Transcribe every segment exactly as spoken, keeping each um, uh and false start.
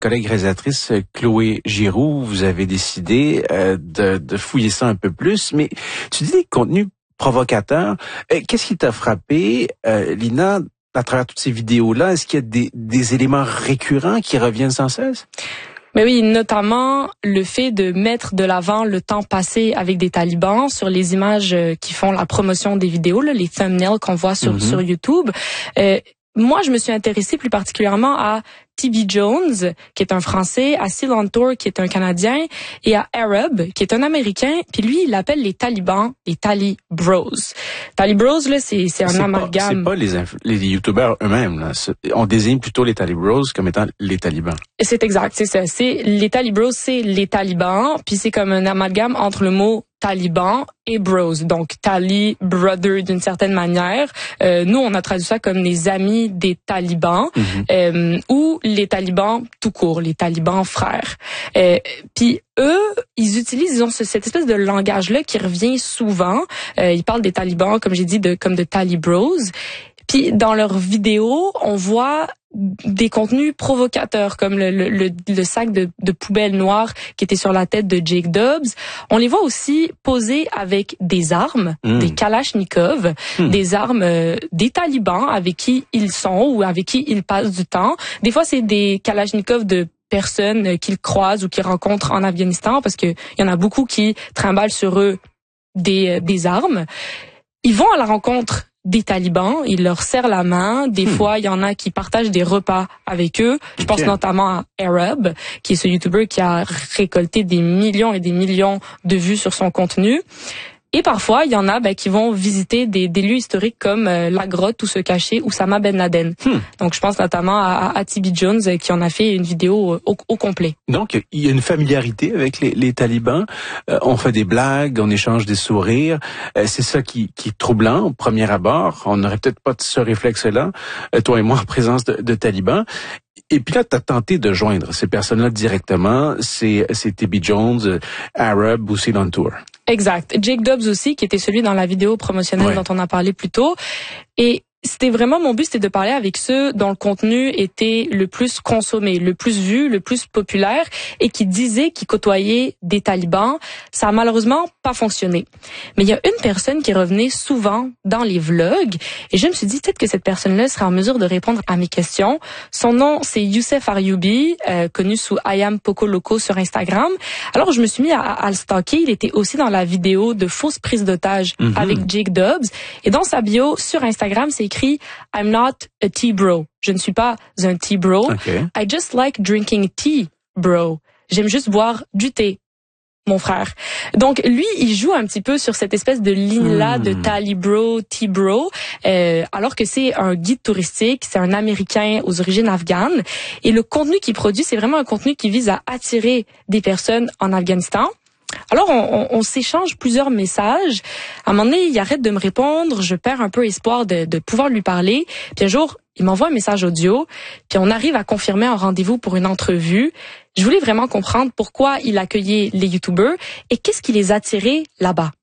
collègue réalisatrice Chloé Giroux, vous avez décidé euh, de, de fouiller ça un peu plus, mais tu dis des contenus provocateurs. Euh, qu'est-ce qui t'a frappé, euh, Lina, à travers toutes ces vidéos-là? Est-ce qu'il y a des, des éléments récurrents qui reviennent sans cesse? Mais oui, notamment le fait de mettre de l'avant le temps passé avec des talibans sur les images qui font la promotion des vidéos, là, les thumbnails qu'on voit sur, mm-hmm. sur YouTube. Euh, moi, je me suis intéressée plus particulièrement à T B Jones, qui est un Français, à Silantour, qui est un Canadien, et à Arab, qui est un Américain. Puis lui, il appelle les talibans les Tali Bros. Tali Bros, là, c'est, c'est un c'est amalgame. Pas, c'est pas les, les youtubeurs eux-mêmes, là. On désigne plutôt les Tali Bros comme étant les talibans. C'est exact, c'est ça. C'est, les Tali Bros, c'est les talibans, puis c'est comme un amalgame entre le mot Taliban et Bros, donc Tali, brother d'une certaine manière. Euh, nous, on a traduit ça comme les amis des talibans, mm-hmm. euh, ou les talibans tout court, les talibans frères. Euh, Puis eux, ils utilisent, ils ont ce, cette espèce de langage-là qui revient souvent. Euh, ils parlent des talibans, comme j'ai dit, de comme de Tali Bros. Puis dans leurs vidéos, on voit des contenus provocateurs comme le, le, le, le sac de, de poubelle noire qui était sur la tête de Jake Dobbs. On les voit aussi poser avec des armes, mmh. des Kalachnikov, mmh. des armes euh, des talibans avec qui ils sont ou avec qui ils passent du temps. Des fois, c'est des Kalachnikov de personnes qu'ils croisent ou qu'ils rencontrent en Afghanistan parce que il y en a beaucoup qui trimballent sur eux des, des armes. Ils vont à la rencontre des talibans, ils leur serrent la main. Des hmm. fois, il y en a qui partagent des repas avec eux. Je okay. pense notamment à Arab, qui est ce YouTuber qui a récolté des millions et des millions de vues sur son contenu. Et parfois, il y en a ben, qui vont visiter des, des lieux historiques comme euh, la grotte où se cachait Oussama Ben Laden. Hmm. Donc, je pense notamment à, à T B Jones euh, qui en a fait une vidéo au, au complet. Donc, il y a une familiarité avec les, les talibans. Euh, on fait des blagues, on échange des sourires. Euh, c'est ça qui, qui est troublant au premier abord. On n'aurait peut-être pas ce réflexe-là, euh, toi et moi, en présence de, de talibans. Et puis là, tu as tenté de joindre ces personnes-là directement. C'est, c'est T B Jones, Arab ou Silantour. Exact. Jake Dobbs aussi, qui était celui dans la vidéo promotionnelle ouais. dont on a parlé plus tôt. Et c'était vraiment mon but, c'était de parler avec ceux dont le contenu était le plus consommé, le plus vu, le plus populaire et qui disaient qu'ils côtoyaient des talibans. Ça a malheureusement pas fonctionné. Mais il y a une personne qui revenait souvent dans les vlogs et je me suis dit peut-être que cette personne-là serait en mesure de répondre à mes questions. Son nom, c'est Youssef Aryoubi, euh, connu sous I Am Poco Loco sur Instagram. Alors, je me suis mis à, à le stalker. Il était aussi dans la vidéo de fausse prise d'otage mm-hmm. avec Jake Dobbs. Et dans sa bio sur Instagram, c'est écrit « I'm not a tea bro ». Je ne suis pas un tea bro. Okay. I just like drinking tea, bro. J'aime juste boire du thé, mon frère. Donc, lui, il joue un petit peu sur cette espèce de ligne-là hmm. de Tali bro, tea bro, euh, alors que c'est un guide touristique, c'est un Américain aux origines afghanes. Et le contenu qu'il produit, c'est vraiment un contenu qui vise à attirer des personnes en Afghanistan. Alors, on, on, on s'échange plusieurs messages. À un moment donné, il arrête de me répondre. Je perds un peu espoir de, de pouvoir lui parler. Puis un jour, il m'envoie un message audio. Puis on arrive à confirmer un rendez-vous pour une entrevue. Je voulais vraiment comprendre pourquoi il accueillait les YouTubers et qu'est-ce qui les attirait là-bas.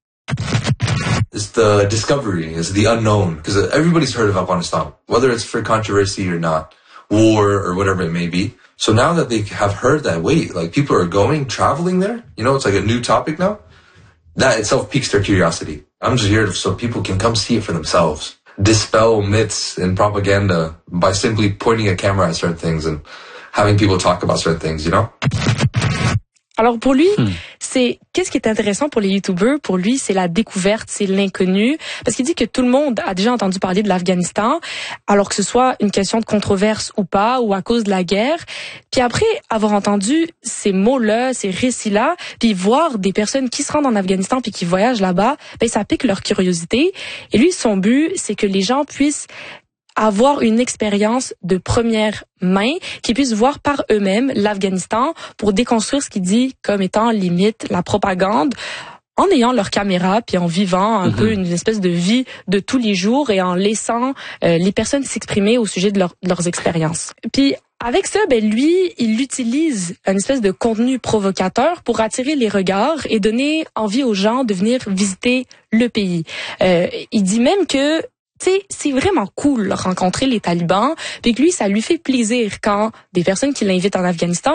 It's the discovery, it's the unknown. Because everybody's heard of Afghanistan, whether it's for controversy or not, war or whatever it may be. So now that they have heard that, wait, like people are going, traveling there, you know, it's like a new topic now. That itself piques their curiosity. I'm just here so people can come see it for themselves. Dispel myths and propaganda by simply pointing a camera at certain things and having people talk about certain things, you know? Alors pour lui, hmm. c'est qu'est-ce qui est intéressant pour les YouTubers? Pour lui, c'est la découverte, c'est l'inconnu, parce qu'il dit que tout le monde a déjà entendu parler de l'Afghanistan, alors que ce soit une question de controverse ou pas, ou à cause de la guerre. Puis après avoir entendu ces mots-là, ces récits-là, puis voir des personnes qui se rendent en Afghanistan puis qui voyagent là-bas, ben ça pique leur curiosité. Et lui, son but, c'est que les gens puissent avoir une expérience de première main, qu'ils puissent voir par eux-mêmes l'Afghanistan pour déconstruire ce qu'il dit comme étant limite la propagande, en ayant leur caméra puis en vivant un mm-hmm. peu une espèce de vie de tous les jours et en laissant euh, les personnes s'exprimer au sujet de, leur, de leurs expériences. Puis avec ça, ben lui, il utilise une espèce de contenu provocateur pour attirer les regards et donner envie aux gens de venir visiter le pays. Euh, il dit même que tu sais, c'est vraiment cool de rencontrer les talibans, puis que lui, ça lui fait plaisir quand des personnes qui l'invitent en Afghanistan